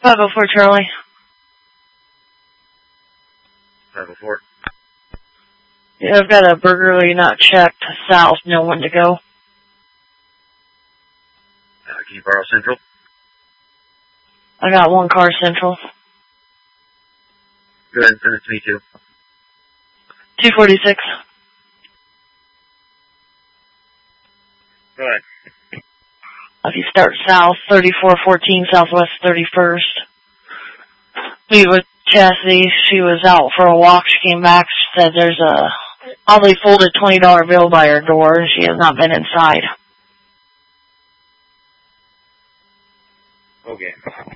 504 Charlie. 504. Yeah, I've got a burglary not checked south, know when to go. Can you borrow Central? I got one car central. Go ahead and send it to me too. 246. Go ahead. If you start south, 3414 Southwest 31st. Meet with Chastity. She was out for a walk. She came back. She said there's a oddly folded $20 bill by her door, and she has not been inside. Okay.